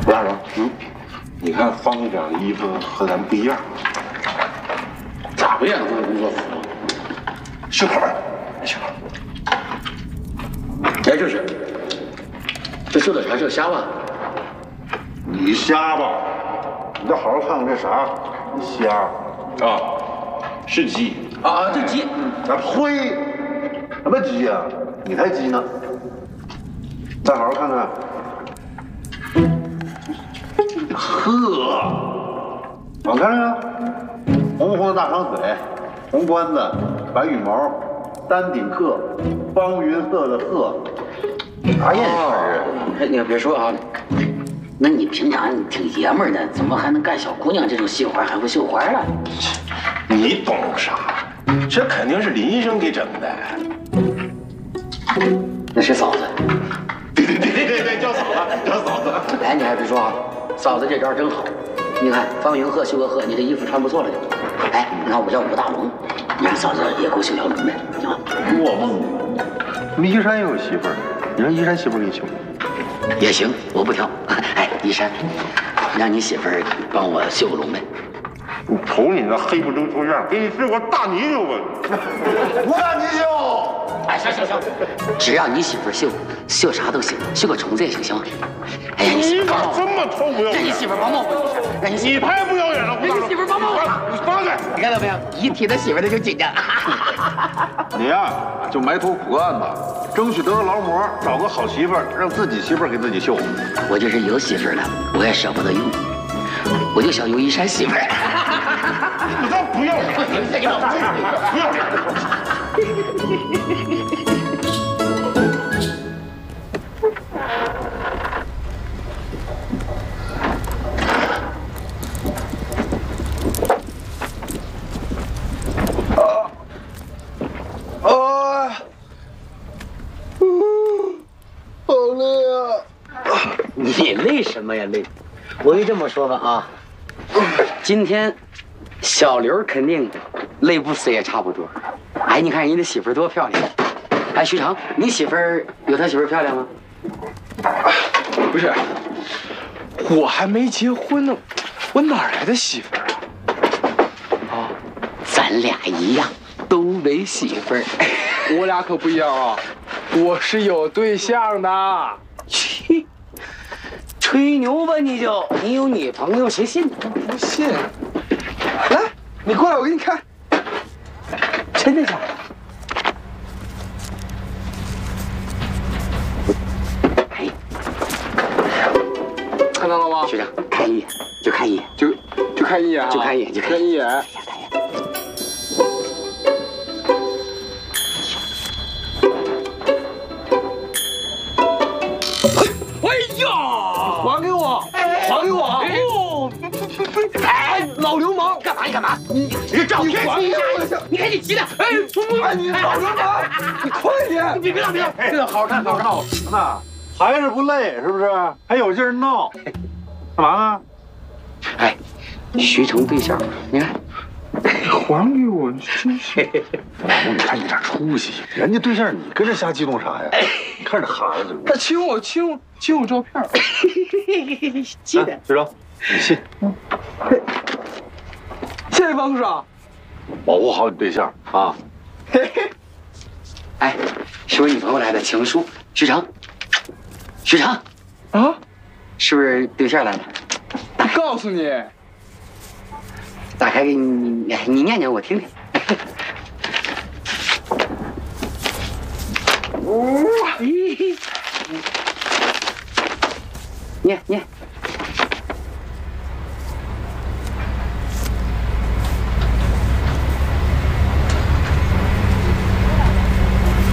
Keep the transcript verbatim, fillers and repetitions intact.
大荣，嗯，你看方局长的衣服和咱不一样， 咋不一样？这是工作服， 袖口儿，袖口儿。 哎，就是，这绣的啥？是虾吧？ 你瞎吧？你得好好看看这啥？虾啊，是鸡啊啊，这鸡， 咱呸！什么鸡呀？你才鸡呢！再好好看看。呵，我看看，红红的大长腿，红冠子，白羽毛，丹顶鹤，方云鹤的鹤，啥眼神啊？ 哎，你别说啊，那你平常挺爷们儿的，怎么还能干小姑娘这种细活，还会绣花了？ 你懂啥？这肯定是林医生给整的。 那是嫂子。 对对对对对，叫嫂子，叫嫂子。 哎，你还别说啊，嫂子这招真好。你看方云鹤绣个鹤，你这衣服穿不错了就。哎，你看我叫武大龙，你让嫂子也给我绣条龙呗，行吗？ 做梦！我们依山也有媳妇儿，你让依山媳妇儿给你绣。 也行，我不挑。哎，依山，让你媳妇儿帮我绣个龙呗。 你瞅你那黑不溜秋样，给你绣个大泥鳅吧！我大泥鳅。 哎，行行行，只要你媳妇儿绣，绣啥都行，绣个虫子也行，行吗？哎呀，你媳妇咋这么臭不要脸？ 让你媳妇儿帮帮我，让你媳你太不要脸了！ 让你媳妇儿帮帮我， 你放开！ 你看到没有？一提他媳妇儿他就紧张。 你呀、就埋头苦干吧，争取得个劳模，找个好媳妇儿，让自己媳妇儿给自己绣。 我就是有媳妇儿了，我也舍不得用，我就想有一山媳妇儿。 你这不要脸！不要脸！ 啊，好累啊！ 你累什么呀累？我跟你这么说吧啊，今天小刘肯定累不死也差不多。哎，你看人家媳妇儿多漂亮！哎，徐成，你媳妇儿有他媳妇儿漂亮吗？ 不是，我还没结婚呢，我哪来的媳妇儿啊？ 哦，咱俩一样，都没媳妇儿。 我俩可不一样啊，我是有对象的。 去，吹牛吧你就，你有女朋友谁信？ 不信？来，你过来，我给你看。 真的假的？哎， 看到了吗？ 学长，看一眼就看一眼， 就就看一眼啊， 就看一眼，就看一眼。 看一眼。 哎呀！还给我！还给我！哦！哎，老流氓， 干嘛？你干嘛？ 你这照片还给我！ 你看你急的！ 哎，哎，你老流氓，你快点！ 你别别别！ 这个好看，好看，好看。 那还是不累，是不是？还有劲儿闹，干嘛呢？ 哎，徐成对象，你看， 还给我！真是。 老公，你看你点出息，人家对象你跟着瞎激动啥呀？你看这孩子， 他亲我，亲我，亲我照片。 记得。 学长，你信？ 谢谢方处长。 保护好你对象啊！ 嘿嘿。 哎，是我女朋友来的情书，徐成，徐成， 啊， 是不是对象来了？ 告诉你， 打开给你，你你念念我听听。念念。